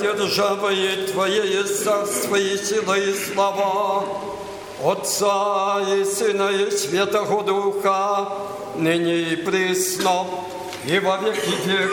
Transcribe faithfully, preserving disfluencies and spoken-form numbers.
державы Твоей, царство и сила и слава, Отца и Сына и Святого Духа, ныне и присно, и во веки веков.